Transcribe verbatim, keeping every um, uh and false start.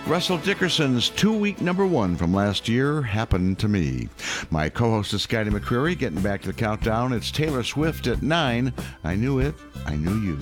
Russell Dickerson's two-week number one from last year, Happened to Me. My co-host is Scotty McCreery. Getting back to the countdown, it's Taylor Swift at nine. I Knew It, I Knew You.